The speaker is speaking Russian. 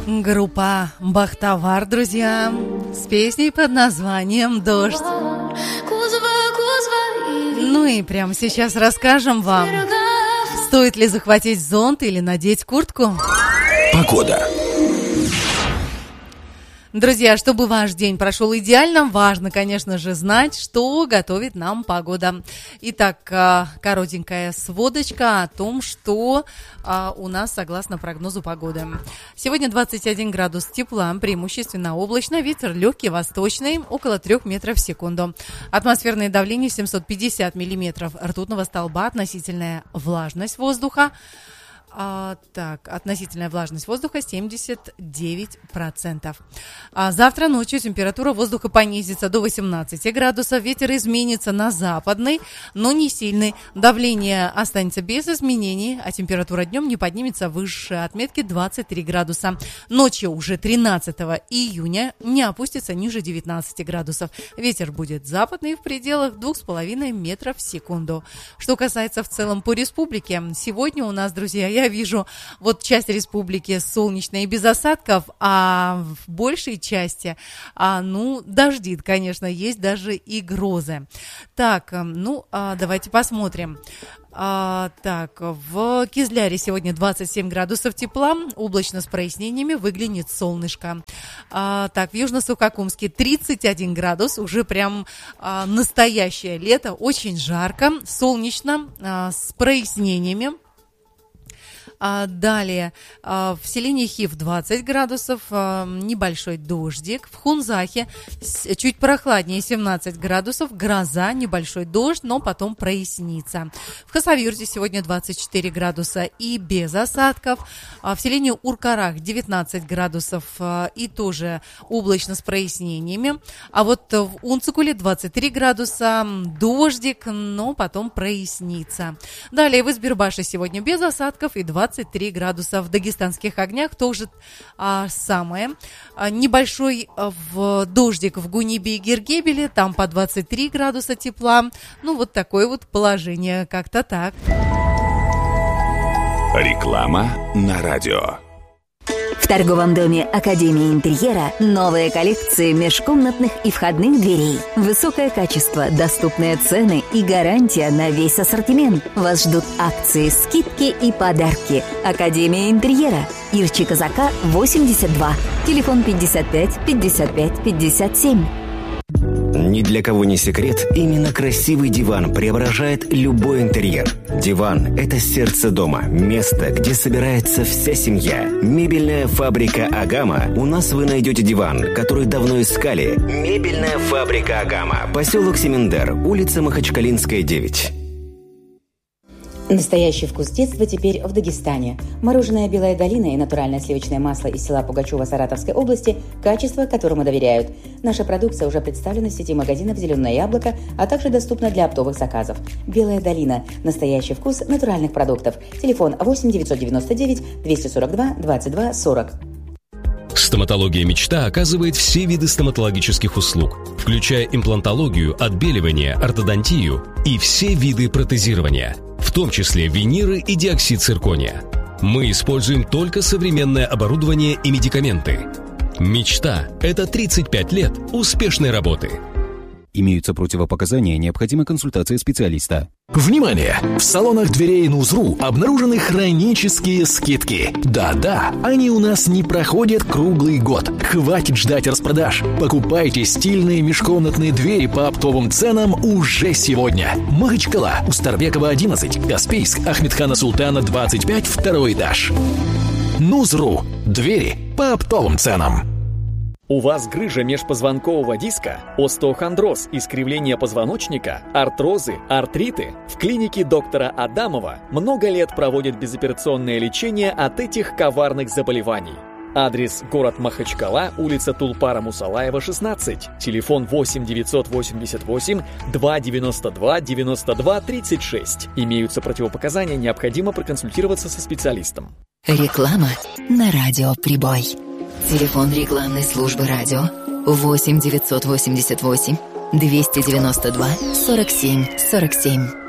Группа «Бахтавар», друзья, с песней под названием «Дождь». Ну и прямо сейчас расскажем вам, стоит ли захватить зонт или надеть куртку. Погода. Друзья, чтобы ваш день прошел идеально, важно, конечно же, знать, что готовит нам погода. Итак, коротенькая сводочка о том, что у нас согласно прогнозу погоды. Сегодня 21 градус тепла, преимущественно облачно, ветер легкий, восточный, около 3 метров в секунду. Атмосферное давление 750 миллиметров ртутного столба, относительная влажность воздуха. Относительная влажность воздуха 79%. Завтра ночью температура воздуха понизится до 18 градусов, ветер изменится на западный, но не сильный. Давление останется без изменений, а температура днем не поднимется выше отметки 23 градуса. Ночью уже 13 июня не опустится ниже 19 градусов. Ветер будет западный в пределах 2,5 метров в секунду. Что касается в целом по республике, сегодня у нас, друзья, я вижу вот часть республики солнечная и без осадков, а в большей части, дождит, конечно, есть даже и грозы. Так, давайте посмотрим. В Кизляре сегодня 27 градусов тепла, облачно с прояснениями, выглянет солнышко. В Южно-Сухокумске 31 градус, уже прям настоящее лето, очень жарко, солнечно, с прояснениями. Далее в селении Хив 20 градусов, небольшой дождик. В Хунзахе чуть прохладнее 17 градусов, гроза, небольшой дождь, но потом прояснится. В Хасавюрте сегодня 24 градуса и без осадков. В селении Уркарах 19 градусов и тоже облачно с прояснениями. А вот в Унцикуле 23 градуса, дождик, но потом прояснится. Далее в Избербаше сегодня без осадков и 23 градуса. В Дагестанских огнях тоже самое. Небольшой дождик в Гунибе и Гергебеле, там по 23 градуса тепла. Вот такое вот положение, как-то так. Реклама на радио. В торговом доме Академии интерьера новые коллекции межкомнатных и входных дверей. Высокое качество, доступные цены и гарантия на весь ассортимент. Вас ждут акции, скидки и подарки. Академия интерьера. Ирчи Казака, 82. Телефон 55 55 57. Ни для кого не секрет, именно красивый диван преображает любой интерьер. Диван – это сердце дома, место, где собирается вся семья. Мебельная фабрика «Агама». У нас вы найдете диван, который давно искали. Мебельная фабрика «Агама». Поселок Семендер, улица Махачкалинская, 9. Настоящий вкус детства теперь в Дагестане. Мороженое «Белая долина» и натуральное сливочное масло из села Пугачева Саратовской области – качество, которому доверяют. Наша продукция уже представлена в сети магазинов «Зеленое яблоко», а также доступна для оптовых заказов. «Белая долина» – настоящий вкус натуральных продуктов. Телефон 8 999 242 22 40. Стоматология «Мечта» оказывает все виды стоматологических услуг, включая имплантологию, отбеливание, ортодонтию и все виды протезирования, в том числе виниры и диоксид циркония. Мы используем только современное оборудование и медикаменты. «Мечта» — это 35 лет успешной работы. Имеются противопоказания, необходима консультация специалиста. Внимание! В салонах дверей Нузру обнаружены хронические скидки. Да-да, они у нас не проходят круглый год. Хватит ждать распродаж. Покупайте стильные межкомнатные двери по оптовым ценам уже сегодня. Махачкала, Устарбекова, 11, Каспийск, Ахмедхана Султана, 25, второй этаж. Нузру. Двери по оптовым ценам. У вас грыжа межпозвонкового диска, остеохондроз, искривление позвоночника, артрозы, артриты? В клинике доктора Адамова много лет проводят безоперационное лечение от этих коварных заболеваний. Адрес: город Махачкала, улица Тулпара Мусалаева, 16. Телефон 8 988 292 92 36. Имеются противопоказания, необходимо проконсультироваться со специалистом. Реклама на радио «Прибой». Телефон рекламной службы радио 8 988 292 47 47.